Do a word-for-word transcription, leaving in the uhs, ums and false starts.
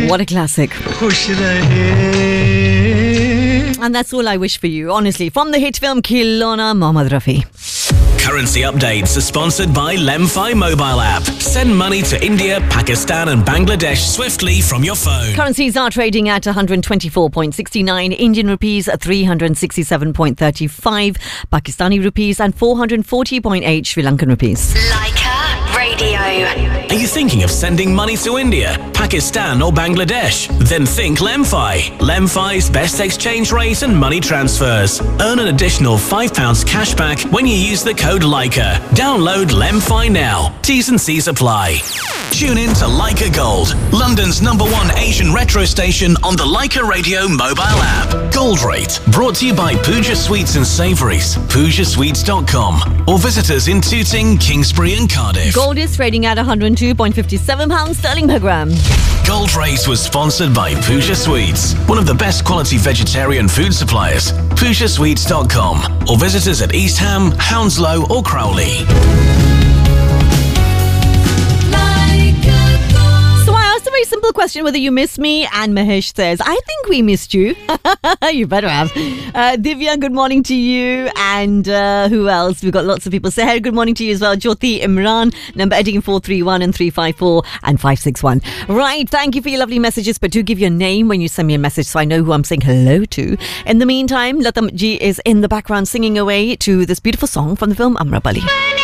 What a classic. And that's all I wish for you, honestly. From the hit film Khilona, Mohammad Rafi. Currency updates are sponsored by Lemfi mobile app. Send money to India, Pakistan and Bangladesh swiftly from your phone. Currencies are trading at one hundred twenty-four point six nine Indian rupees, three hundred sixty-seven point three five Pakistani rupees and four hundred forty point eight Sri Lankan rupees. Leica Radio. Are you thinking of sending money to India, Pakistan or Bangladesh? Then think Lemfi. Lemfi's best exchange rate and money transfers. Earn an additional five pounds cash back when you use the code Leica. Download Lemfi now. T's and C's apply. Tune in to Leica Gold, London's number one Asian retro station on the Leica Radio mobile app. Gold Rate, brought to you by Pooja Sweets and Savouries, pooja sweets dot com, or visit us in Tooting, Kingsbury and Cardiff. Gold is trading at one hundred two point five seven pounds sterling per gram. Gold Rate was sponsored by Pooja Sweets, one of the best quality vegetarian food suppliers. pooja sweets dot com, or visit us at East Ham, Hounslow or Crowley. A very simple question, whether you miss me, and Mahesh says, I think we missed you. You better have. Uh, Divya, good morning to you. And uh, who else? We've got lots of people. Seher, good morning to you as well. Jyoti, Imran, number ending in four three one and three five four and five six one. Right, thank you for your lovely messages, but do give your name when you send me a message so I know who I'm saying hello to. In the meantime, Latam Ji is in the background singing away to this beautiful song from the film Amrapali.